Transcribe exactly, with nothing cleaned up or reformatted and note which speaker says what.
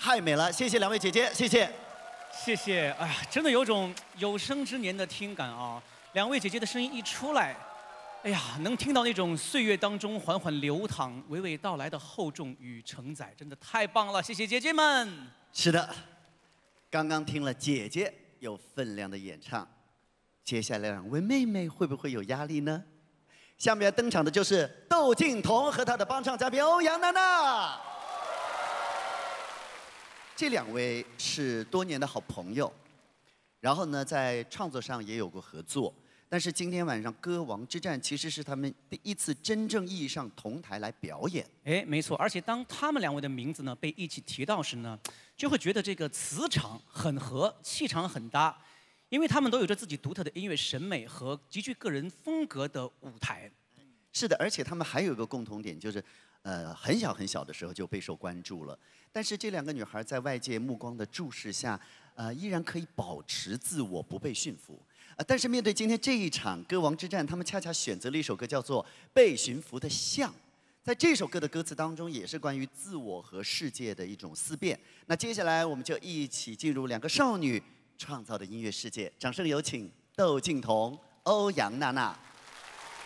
Speaker 1: 太美了，谢谢两位姐姐，谢谢。
Speaker 2: 谢谢，哎呀，真的有种有生之年的听感啊！两位姐姐的声音一出来，哎呀，能听到那种岁月当中缓缓流淌、娓娓道来的厚重与承载，真的太棒了！谢谢姐姐们。
Speaker 1: 是的，刚刚听了姐姐有分量的演唱，接下来两位妹妹会不会有压力呢？下面登场的就是窦靖童和她的帮唱嘉宾欧阳娜娜。这两位是多年的好朋友，然后呢，在创作上也有过合作。但是今天晚上歌王之战其实是他们第一次真正意义上同台来表演。
Speaker 2: 哎，没错，而且当他们两位的名字呢被一起提到时呢，就会觉得这个磁场很合，气场很搭，因为他们都有着自己独特的音乐审美和极具个人风格的舞台。
Speaker 1: 是的，而且他们还有一个共同点，就是呃很小很小的时候就备受关注了。但是这两个女孩在外界目光的注视下，呃依然可以保持自我，不被驯服。呃，但是面对今天这一场歌王之战，他们恰恰选择了一首歌，叫做《被驯服的象》。在这首歌的歌词当中，也是关于自我和世界的一种思辨。那接下来我们就一起进入两个少女创造的音乐世界。掌声有请窦靖童、欧阳娜娜。